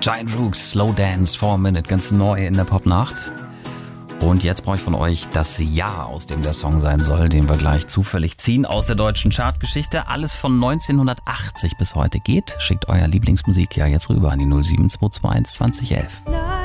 Giant Rooks, Slow Dance, 4 Minute, ganz neu in der Popnacht. Und jetzt brauche ich von euch das Jahr, aus dem der Song sein soll, den wir gleich zufällig ziehen aus der deutschen Chartgeschichte. Alles von 1980 bis heute geht. Schickt euer Lieblingsmusik ja jetzt rüber an die 0722 2011.